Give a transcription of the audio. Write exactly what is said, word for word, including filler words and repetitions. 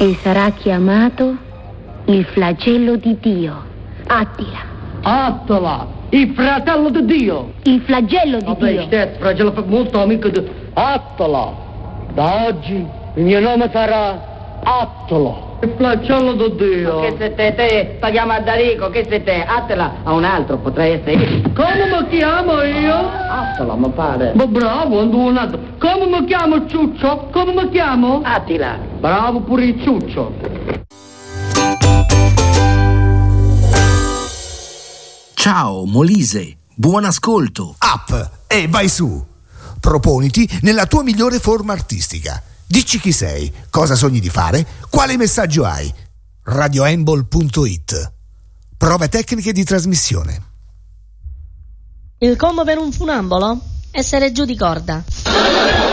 e sarà chiamato il flagello di Dio. Attila. Attila, il fratello di Dio. Il flagello di Vabbè, Dio. Vabbè, stai, fratello molto amico di Attila. Da oggi il mio nome sarà Attila. Il flagello di Dio. Ma che se te, te, paghiamo a Darico, che se te, Attila a un altro, potrei essere io. Come mi chiamo io? Attila, mi pare. Ma bravo, ando un altro. Come mi chiamo Ciuccio? Come mi chiamo? Attila. Bravo pure il Ciuccio. Ciao Molise, buon ascolto. Up e vai su. Proponiti nella tua migliore forma artistica. Dici chi sei, cosa sogni di fare, quale messaggio hai. radioembol punto it. Prove tecniche di trasmissione. Il combo per un funambolo? Essere giù di corda.